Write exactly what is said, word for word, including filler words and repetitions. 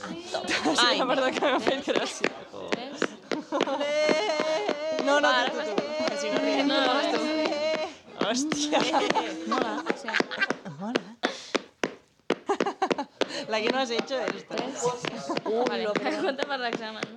Ai, perdó, que m'ha fet gràcia. Tres. No, no, tu, tu, tu. Si no riem, No, tu no, moles tu. Hòstia. Mola, sí. Mola. La que no has hecho es esta. Tres. Vale, compte per l'examen.